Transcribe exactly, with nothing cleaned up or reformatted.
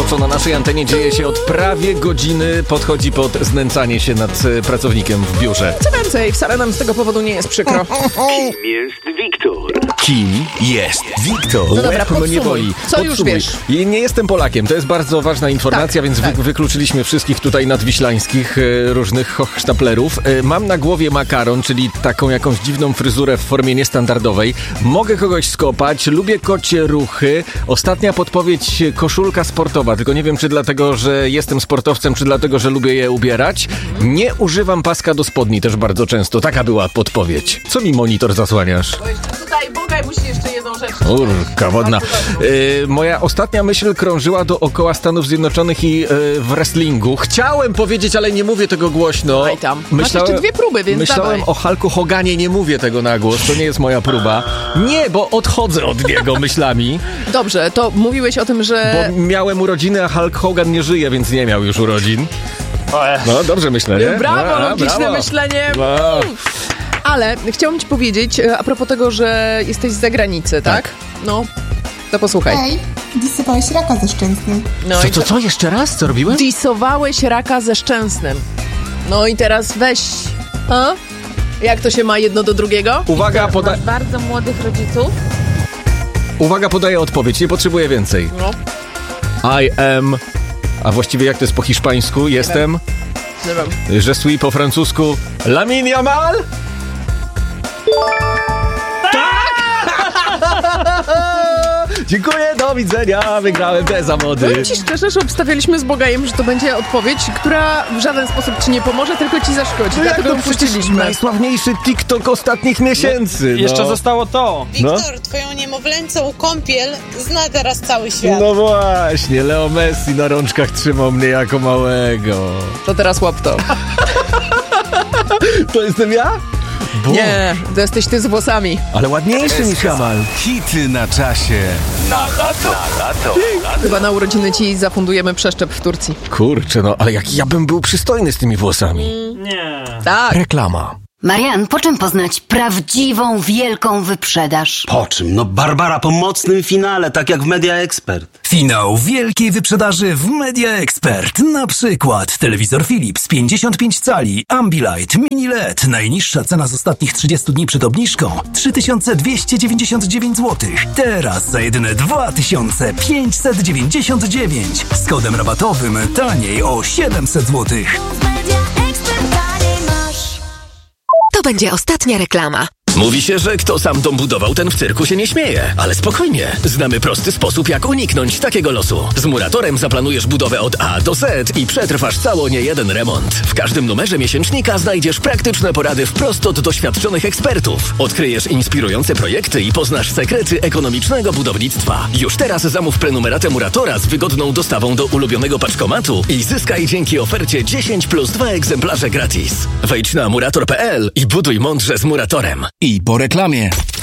co na naszej antenie dzieje się od prawie godziny, podchodzi pod znęcanie się nad pracownikiem w biurze. Co więcej, wcale nam z tego powodu nie jest przykro. Kim jest Wiktor? Kim jest Wiktor? No dobra, Łeb mnie podsumuj. boli. Co już Podsumuj. wiesz? I nie jestem Polakiem, to jest bardzo ważna informacja, Tak, więc tak. Wy, wykluczyliśmy wszystkich tutaj nadwiślańskich e, różnych hochsztaplerów. E, mam na głowie makaron, czyli taką jakąś dziwną fryzurę w formie niestandardowej. Mogę kogoś skopać, lubię kocie ruchy. Ostatnia podpowiedź, koszulka sportowa, tylko nie wiem, czy dlatego, że jestem sportowcem, czy dlatego, że lubię je ubierać. Nie używam paska do spodni też bardzo często. Taka była podpowiedź. Co mi monitor zasłaniasz? Bo jeszcze tutaj, Bogaj, musi jeszcze jedną rzecz. Urka wodna. Yy, moja ostatnia myśl krążyła dookoła Stanów Zjednoczonych i yy, w wrestlingu. Chciałem powiedzieć, ale nie mówię tego głośno. Daj tam. Masz jeszcze dwie próby, więc Myślałem dawaj. o Hulku Hoganie, nie mówię tego na głos. To nie jest moja próba. Nie, bo odchodzę od niego myślami. Dobrze, to mówiłeś o tym, że... Bo miałem urodziny, a Hulk Hogan nie żyje, więc nie miał już urodzin. No, dobrze myślę, nie? Brawo, A, logiczne brawo. myślenie. Wow. Ale chciałam ci powiedzieć, a propos tego, że jesteś z zagranicy, tak? Tak. No, to posłuchaj. Ej, disowałeś raka ze Szczęsnym. No Co, i co, co? Jeszcze raz? Co robiłem? Disowałeś raka ze Szczęsnym. No i teraz weź... A? Jak to się ma jedno do drugiego? Uwaga, poda- Masz bardzo młodych rodziców. uwaga, podaję odpowiedź. Nie potrzebuję więcej. No, I am... A właściwie jak to jest po hiszpańsku? Jestem... nie wiem. Je suis po francusku Lamine Yamal? Dziękuję, do widzenia, wygrałem te zawody. Powiem ci szczerze, że obstawialiśmy z Bogajem, że to będzie odpowiedź, która w żaden sposób ci nie pomoże, tylko ci zaszkodzi. No jak Dlatego to ją przecież puściliśmy. najsławniejszy TikTok ostatnich miesięcy. No. Jeszcze zostało to. Wiktor, No. twoją niemowlęcą kąpiel zna teraz cały świat. No właśnie, Leo Messi na rączkach trzymał mnie jako małego. To teraz łap to. To jestem ja? Bo... Nie, to jesteś ty z włosami. Ale ładniejszy niż Yamal. Hity na czasie. Na lato. Na lato. Chyba na urodziny ci zafundujemy przeszczep w Turcji. Kurczę, no, ale jak ja bym był przystojny z tymi włosami. Nie. Tak. Reklama. Marian, po czym poznać prawdziwą, wielką wyprzedaż? Po czym? No Barbara po mocnym finale, tak jak w Media Expert. Finał wielkiej wyprzedaży w Media Expert. Na przykład telewizor Philips pięćdziesiąt pięć cali, Ambilight, Mini L E D. Najniższa cena z ostatnich trzydziestu dni przed obniżką trzy tysiące dwieście dziewięćdziesiąt dziewięć złotych. Teraz za jedyne dwa tysiące pięćset dziewięćdziesiąt dziewięć. Z kodem rabatowym taniej o siedemset złotych. To będzie ostatnia reklama. Mówi się, że kto sam dom budował, ten w cyrku się nie śmieje. Ale spokojnie, znamy prosty sposób, jak uniknąć takiego losu. Z Muratorem zaplanujesz budowę od A do Z i przetrwasz cało niejeden remont. W każdym numerze miesięcznika znajdziesz praktyczne porady wprost od doświadczonych ekspertów. Odkryjesz inspirujące projekty i poznasz sekrety ekonomicznego budownictwa. Już teraz zamów prenumeratę Muratora z wygodną dostawą do ulubionego paczkomatu i zyskaj dzięki ofercie dziesięć plus dwa egzemplarze gratis. Wejdź na murator kropka p l i buduj mądrze z Muratorem. I po reklamie.